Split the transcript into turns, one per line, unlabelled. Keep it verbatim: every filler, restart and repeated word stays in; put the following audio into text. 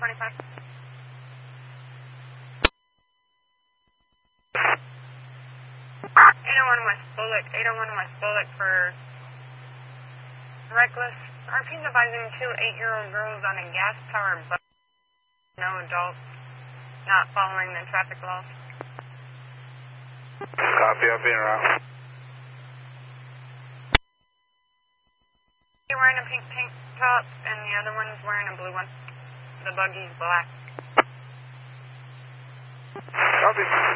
twenty-five. eight oh one West Bullock, eight oh one West Bullock for reckless. R P's advising two eight-year-old girls on a gas-powered bus. No adults not following the traffic laws.
Copy, I'll be around.
You're wearing a pink tank top, and the other one's wearing a blue one. The buggy's black.
Copy.